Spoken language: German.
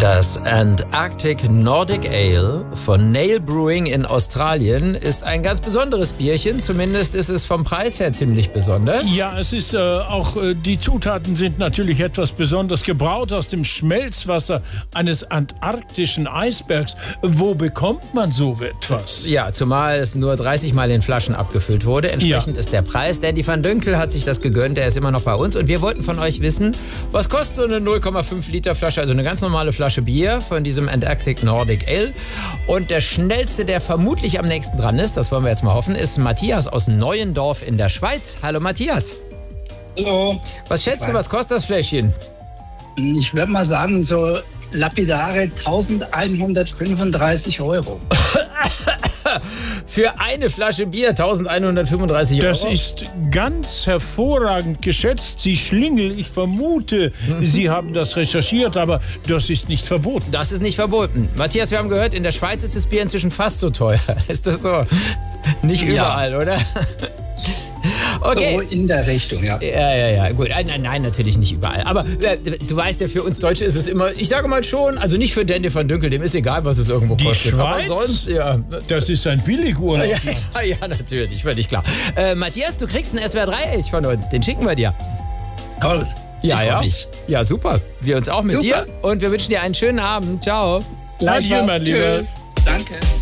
Das Antarctic Nordic Ale von Nail Brewing in Australien ist ein ganz besonderes Bierchen. Zumindest ist es vom Preis her ziemlich besonders. Ja, es ist die Zutaten sind natürlich etwas besonders. Gebraut aus dem Schmelzwasser eines antarktischen Eisbergs. Wo bekommt man so etwas? Ja, zumal es nur 30 Mal in Flaschen abgefüllt wurde. Entsprechend ist der Preis. Dandy van Dünkel hat sich das gegönnt. Der ist immer noch bei uns. Und wir wollten von euch wissen, was kostet so eine 0,5 Liter Flasche, also eine ganz normale Flasche Bier von diesem Antarctic Nordic Ale. Und der schnellste, der vermutlich am nächsten dran ist, das wollen wir jetzt mal hoffen, ist Matthias aus Neuendorf in der Schweiz. Hallo Matthias. Hallo. Was schätzt du, was kostet das Fläschchen? Ich würde mal sagen, so lapidare 1135 Euro. Für eine Flasche Bier 1135 Euro. Das ist ganz hervorragend geschätzt. Sie Schlingel, ich vermute, Sie haben das recherchiert, aber das ist nicht verboten. Das ist nicht verboten. Matthias, wir haben gehört, in der Schweiz ist das Bier inzwischen fast so teuer. Ist das so? Nicht überall, oder? Okay. So in der Richtung, ja. Ja. Gut, nein, natürlich nicht überall. Aber du weißt ja, für uns Deutsche ist es immer, ich sage mal schon, also nicht für Dandy van Dünkel, dem ist egal, was es irgendwo kostet. Schweiz? Aber sonst, ja. Das ist ein Billigurlaub. Ja, natürlich, völlig klar. Matthias, du kriegst einen SWR3-Elch von uns, den schicken wir dir. Toll. Ja. Ja, super. Wir uns auch mit dir. Und wir wünschen dir einen schönen Abend. Ciao. Adieu, mein Lieber. Danke.